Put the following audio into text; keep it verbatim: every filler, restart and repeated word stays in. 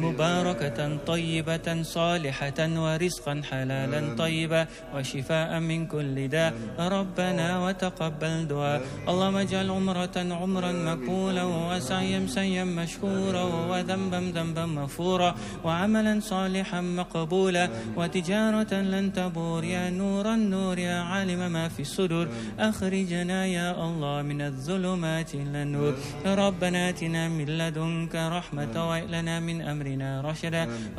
مباركة طيبة صالحة ورزقا حلالا طيبا وشفاء من كل داء ربنا وتقبل دعاء. اللهم اجعل عمرة عمرا مقبولا وسعيا سعيا مشكورا وذنبا ذنبا مغفورا وعملا صالحا مقبولا وتجارة لن تبور. يا نور النور يا عالم ما في الصدور أخرجنا يا الله من الظلمات إلى النور. ربنا آتنا من لدنك رحمة وهب لنا من أمرنا رشدا.